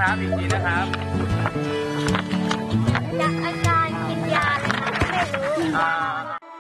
นะครับอีกทีนะครับจากอาการกินยาเลยค่ะไม่รู้